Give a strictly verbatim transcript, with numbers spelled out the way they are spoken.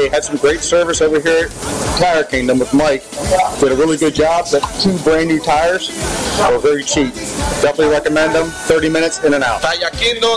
they had some great service over here at Tire Kingdom with Mike. Did a really good job. The two brand new tires were very cheap. Definitely recommend them. thirty minminutes in and out. Tire Kingdom,